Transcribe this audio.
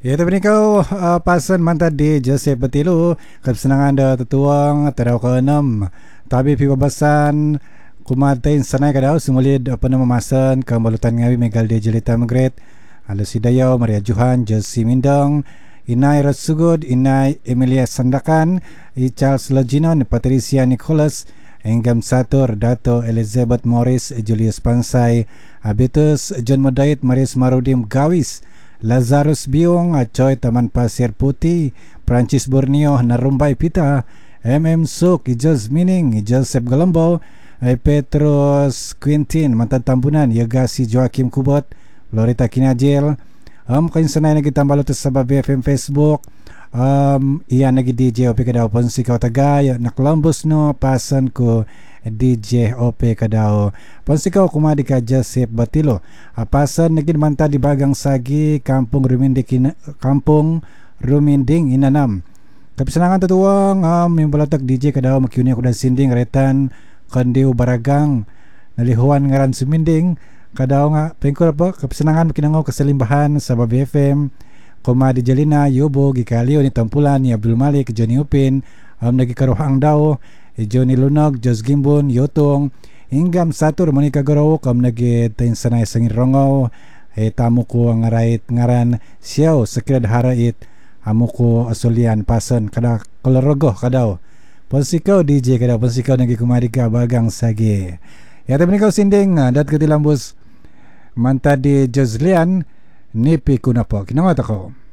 Ya tapi ni kau pasan mantad di Joseph Betilu kesenangan dah tertuang terau ke 6 tapi pibabasan kumatain sanai kadau semulid apa nama masan kebalutan ngawi megal dia jelita magret Alusi Dayau Maria Johan Josi Mindong Inai Ratsugod Inai Emilia Sandakan Charles Logino Patricia Nicholas Enggam Satur Dato Elizabeth Morris Julius Pansai Habitus John Modait Maris Marudim Gawis Lazarus Biong Acoy Taman Pasir Putih Perancis Borneo Narumbai Pita MM Suk Ijaz Mining Joseph Galombo Petrus Quintin Mantan Tambunan Yagasi Joakim Kubot Lorita Kinajil kain sanay nagi tambalo to sa BFM Facebook iyan nagi DJ OP kadaw ponsi ka tagay naklambos no pasan ko DJ OP kadaw ponsi ka kumadi ka Joseph Batilo pasan nagi manta di bagang sagi kampung Ruminding Inanam kapisanangan tatuang mimbalatak DJ kadaw makiuni ako dan sinding retan kandiw baragang nalihuan ngaran suminding kadaw nga pengkor po kapisanangan makinangaw kasalimbahan sa BFM Komadi Jalina Yobo Gikalio ni Tampulan ni Abdul Malik Johnny Upin nagikaruhang daw Johnny Lunog Jos Gimbon Yotong Ingam Satur Monica Garo nagitayin sanay sangir rongaw tamu ko ang ngaran siyaw sakirad harait amo ko asulian pasan kada kolorogo kadaw ponsikaw DJ kadaw ponsikaw nagikumadi ka bagang sagi ya tapi kau sinding dat ketilambus manta di Joslian nipi kuna po kinangata ko